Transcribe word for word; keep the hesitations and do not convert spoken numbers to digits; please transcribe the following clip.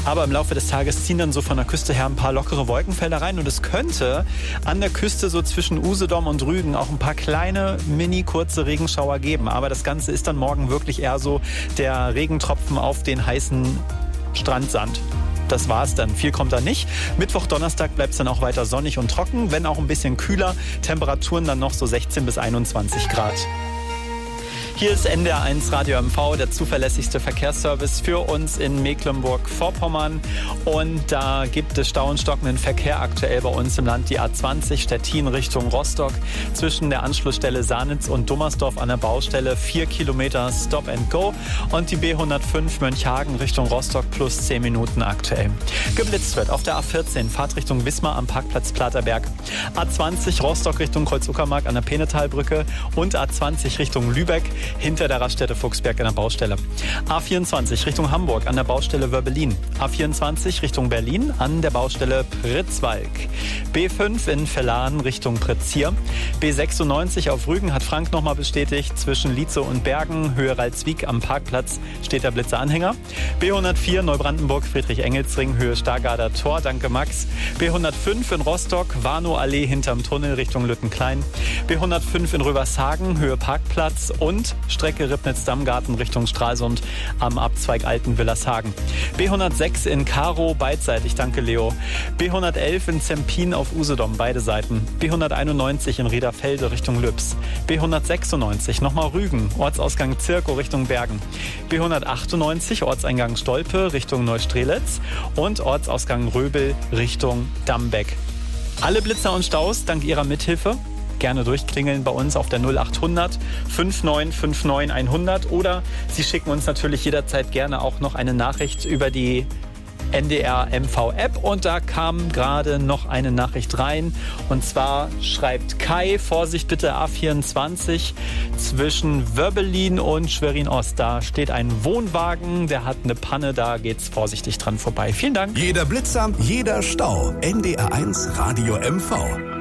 Aber im Laufe des Tages ziehen dann so von der Küste her ein paar lockere Wolkenfelder rein und es könnte an der Küste so zwischen Usedom und Rügen auch ein paar kleine, mini kurze Regenschauer geben. Aber das Ganze ist dann morgen wirklich eher so der Regentropfen auf den heißen Strandsand. Das war's dann. Viel kommt da nicht. Mittwoch, Donnerstag bleibt es dann auch weiter sonnig und trocken, wenn auch ein bisschen kühler. Temperaturen dann noch so sechzehn bis einundzwanzig Grad. Hier ist N D R eins Radio M V, der zuverlässigste Verkehrsservice für uns in Mecklenburg-Vorpommern. Und da gibt es Stau und stockenden Verkehr aktuell bei uns im Land. Die A zwanzig Stettin Richtung Rostock zwischen der Anschlussstelle Sanitz und Dummersdorf an der Baustelle vier Kilometer Stop and Go. Und die B hundertfünf Mönchhagen Richtung Rostock plus zehn Minuten aktuell. Geblitzt wird auf der A vierzehn Fahrtrichtung Wismar am Parkplatz Platerberg. A zwanzig Rostock Richtung Kreuz-Uckermark an der Penetalbrücke und A zwanzig Richtung Lübeck hinter der Raststätte Fuchsberg an der Baustelle. A vierundzwanzig Richtung Hamburg an der Baustelle Wörbelin. A vierundzwanzig Richtung Berlin an der Baustelle Pritzwalk. B fünf in Verlahen Richtung Pretzier. B sechsundneunzig auf Rügen hat Frank nochmal bestätigt. Zwischen Lietze und Bergen, Höhe Ralswiek am Parkplatz steht der Blitzeranhänger. B hundertvier Neubrandenburg Friedrich-Engelsring, Höhe Stargarder Tor, danke Max. B hundertfünf in Rostock, Warnow-Allee hinterm Tunnel Richtung Lüttenklein. B hundertfünf in Rövershagen, Höhe Parkplatz und Strecke Ribnitz-Dammgarten Richtung Stralsund am Abzweig Alten-Willershagen. B hundertsechs in Karow beidseitig, danke Leo. B hundertelf in Zempin auf Usedom, beide Seiten. B hunderteinundneunzig in Riederfelde Richtung Lübs. B hundertsechsundneunzig nochmal Rügen, Ortsausgang Zirkow Richtung Bergen. B hundertachtundneunzig Ortseingang Stolpe Richtung Neustrelitz und Ortsausgang Röbel Richtung Dambeck. Alle Blitzer und Staus dank Ihrer Mithilfe gerne durchklingeln bei uns auf der null achthundert neunundfünfzig neunundfünfzig hundert oder Sie schicken uns natürlich jederzeit gerne auch noch eine Nachricht über die N D R M V App und da kam gerade noch eine Nachricht rein und zwar schreibt Kai, Vorsicht bitte A vierundzwanzig zwischen Wörbelin und Schwerin-Ost, da steht ein Wohnwagen, der hat eine Panne, da geht's vorsichtig dran vorbei. Vielen Dank. Jeder Blitzer, jeder Stau. N D R eins Radio M V.